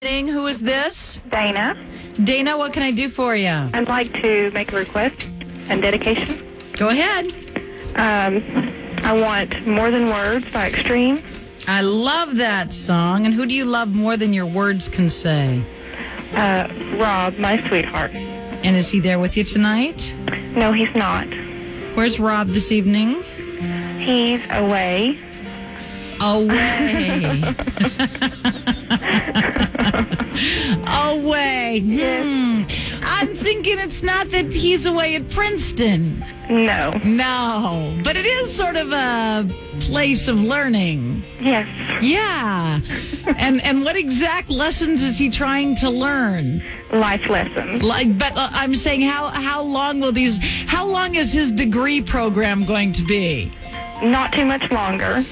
Who is this? Dana. Dana, what can I do for you? I'd like to make a request and dedication. Go ahead. I want More Than Words by Extreme. I love that song. And who do you love more than your words can say? Rob, my sweetheart. And is he there with you tonight? No, he's not. Where's Rob this evening? He's away. Away. Away. I'm thinking it's not that he's away at Princeton. No. No, but it is sort of a place of learning. Yes. Yeah. And what exact lessons is he trying to learn? Life lessons. But I'm saying how long is his degree program going to be? Not too much longer.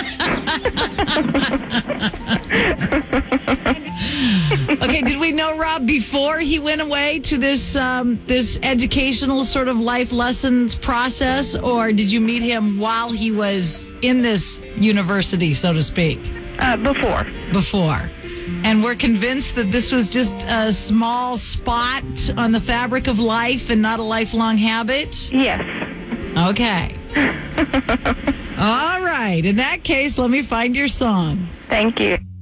Okay, did we know Rob before he went away to this educational sort of life lessons process, or did you meet him while he was in this university, so to speak? Before. Before. And we're convinced that this was just a small spot on the fabric of life and not a lifelong habit? Yes. Okay. All right. In that case, let me find your song. Thank you.